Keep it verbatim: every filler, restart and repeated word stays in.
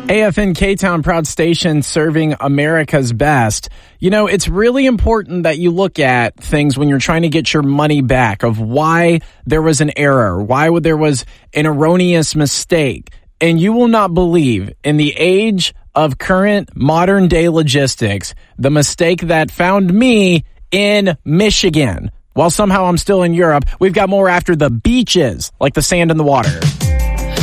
A F N K-Town, proud station serving America's best. You know, it's really important that you look at things when you're trying to get your money back of why there was an error, why there was an erroneous mistake. And you will not believe, in the age of current modern day logistics, the mistake that found me in Michigan. While somehow I'm still in Europe, we've got more after the beaches, like the sand in the water.